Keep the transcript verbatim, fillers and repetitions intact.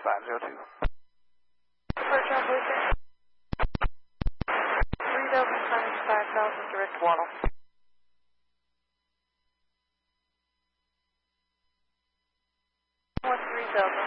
five zero two. Departure on Blueface. three thousand times five thousand, direct Waddle. One three thousand.